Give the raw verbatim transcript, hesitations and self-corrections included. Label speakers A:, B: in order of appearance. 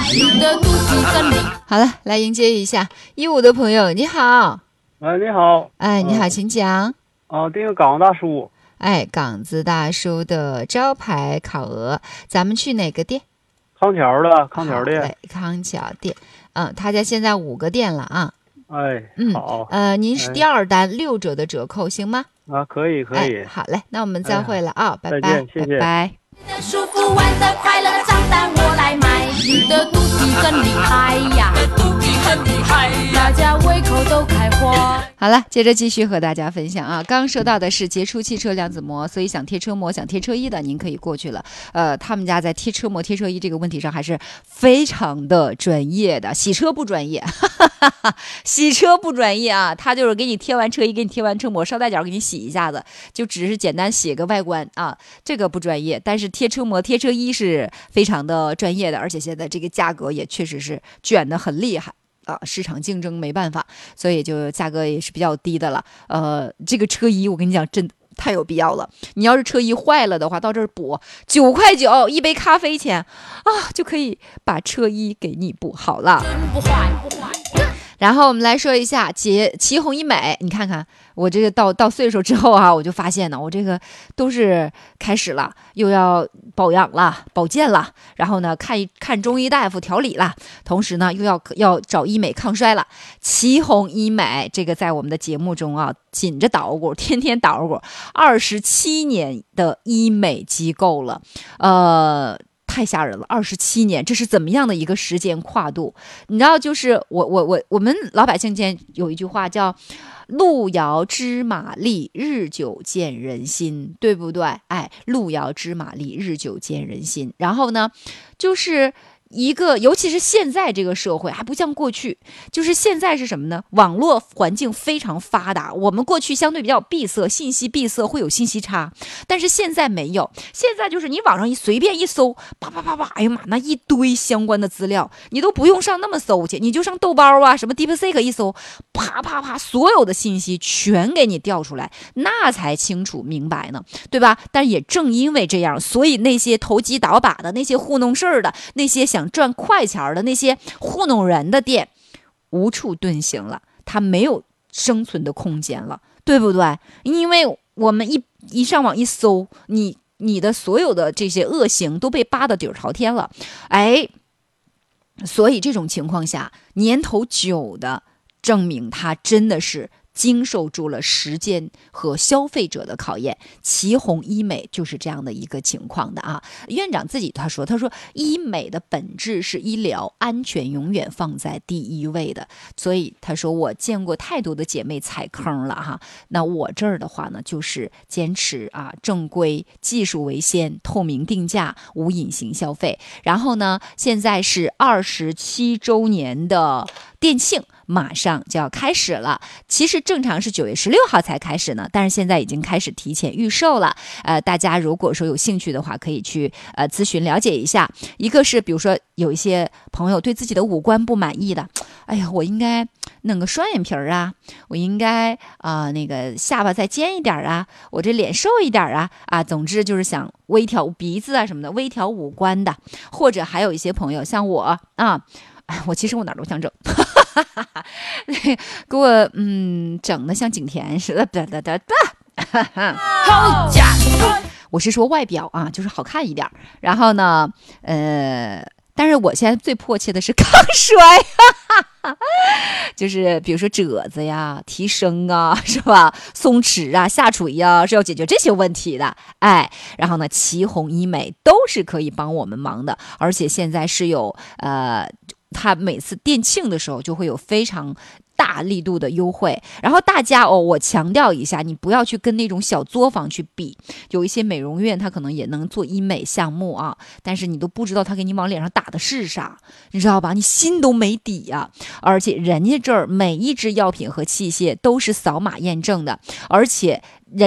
A: 你的肚皮真灵。
B: 好了，来迎接一下一五的朋友，你好。
C: 哎，你好。
B: 哎，你好，请讲。
C: 哦，这个港大叔。
B: 哎，港子大叔的招牌烤鹅，咱们去哪个店？
C: 康桥的康桥店。
B: 哎，康桥店。嗯，他家现在五个店了啊。
C: 哎，
B: 嗯，
C: 好。
B: 呃，您是第二单、哎、六折的折扣，行吗？
C: 啊，可以，可以。
B: 哎、好嘞，那我们再会了啊、哎，拜拜，
C: 再见，谢谢，
B: 拜拜。
A: 你的舒服，玩的快乐，账单我来买。你的肚皮真厉害呀，肚皮很厉害，大家胃口都开花。
B: 好了，接着继续和大家分享啊。刚刚说到的是杰出汽车量子膜，所以想贴车膜、想贴车衣的，您可以过去了。呃，他们家在贴车膜、贴车衣这个问题上还是非常的专业的。洗车不专业，哈哈哈，洗车不专业啊，他就是给你贴完车衣，给你贴完车膜，捎带脚给你洗一下子，就只是简单写个外观啊，这个不专业。但是贴车膜、贴车衣是非常的专业的，而且现在这个价格也确实是卷得很厉害。啊，市场竞争没办法，所以就价格也是比较低的了。呃，这个车衣我跟你讲，真太有必要了。你要是车衣坏了的话，到这儿补九块九一杯咖啡钱啊，就可以把车衣给你补好了。
A: 不坏不坏。
B: 然后我们来说一下洁祁红医美，你看看我这个到到岁数之后啊，我就发现呢，我这个都是开始了，又要保养了、保健了，然后呢看一看中医大夫调理了，同时呢又要要找医美抗衰了。祁红医美这个在我们的节目中啊，紧着捣鼓，天天捣鼓，二十七年的医美机构了，呃。太吓人了，二十七年，这是怎么样的一个时间跨度？你知道，就是我我我我们老百姓间有一句话叫“路遥知马力，日久见人心”，对不对？哎，路遥知马力，日久见人心。然后呢，就是一个，尤其是现在这个社会还不像过去，就是现在是什么呢？网络环境非常发达，我们过去相对比较闭塞，信息闭塞，会有信息差，但是现在没有，现在就是你网上一随便一搜，啪啪啪啪，哎呀妈，那一堆相关的资料，你都不用上那么搜去，你就上豆包啊，什么 DeepSeek 一搜，啪啪啪，所有的信息全给你调出来，那才清楚明白呢，对吧？但也正因为这样，所以那些投机倒把的，那些糊弄事儿的，那些想想赚快钱的那些糊弄人的店无处遁形了，它没有生存的空间了，对不对？因为我们一一上网一搜，你你的所有的这些恶行都被扒得底儿朝天了，哎，所以这种情况下，年头久的证明它真的是经受住了时间和消费者的考验。祁红医美就是这样的一个情况的啊。院长自己他说，他说医美的本质是医疗，安全永远放在第一位的。所以他说我见过太多的姐妹踩坑了哈。那我这儿的话呢，就是坚持啊正规，技术为先，透明定价，无隐形消费。然后呢，现在是二十七周年的店庆。马上就要开始了，其实正常是九月十六号才开始呢，但是现在已经开始提前预售了。呃，大家如果说有兴趣的话，可以去呃咨询了解一下。一个是比如说有一些朋友对自己的五官不满意的，哎呀，我应该弄个双眼皮啊，我应该啊、呃、那个下巴再尖一点啊，我这脸瘦一点啊啊，总之就是想微调鼻子啊什么的，微调五官的。或者还有一些朋友像我啊。我其实我哪儿都想整，给我嗯整的像景甜似的，哒哒哒哒。
A: 好家伙！
B: 我是说外表啊，就是好看一点。然后呢，呃，但是我现在最迫切的是抗衰，就是比如说褶子呀、提升啊，是吧？松弛啊、下垂呀，是要解决这些问题的。哎，然后呢，祁红医美都是可以帮我们忙的，而且现在是有呃。他每次店庆的时候就会有非常大力度的优惠，然后大家哦，我强调一下，你不要去跟那种小作坊去比，有一些美容院它可能也能做医美项目啊，但是你都不知道他给你往脸上打的是啥，你知道吧？你心都没底呀、啊！而且人家这儿每一支药品和器械都是扫码验证的，而且。